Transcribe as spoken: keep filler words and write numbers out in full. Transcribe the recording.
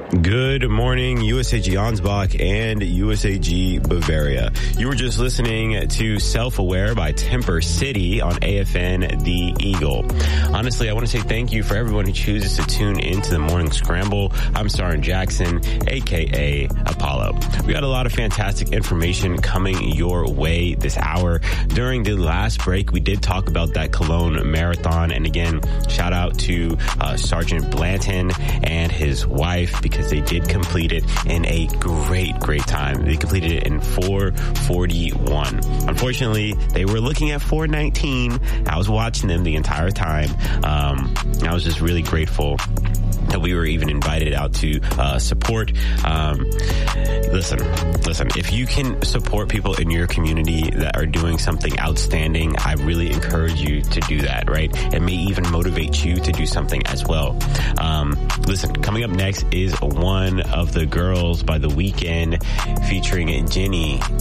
Good morning, U S A G Ansbach and U S A G Bavaria. You were just listening to Self-Aware by Temper City on A F N The Eagle. Honestly, I want to say thank you for everyone who chooses to tune into the Morning Scramble. I'm Starin Jackson, a k a. Apollo. We got a lot of fantastic information coming your way this hour. During the last break, we did talk about that Cologne Marathon. And again, shout out to uh, Sergeant Blanton and his wife, because they did complete it in a great, great time. They completed it in four forty-one. Unfortunately, they were looking at four nineteen. I was watching them the entire time. Um, I was just really grateful that we were even invited out to uh, support. Um, listen, listen, if you can support people in your community that are doing something outstanding, I really encourage you to do that, right? It may even motivate you to do something as well. Um, listen, coming up next is one of the girls by The Weeknd featuring Jenny.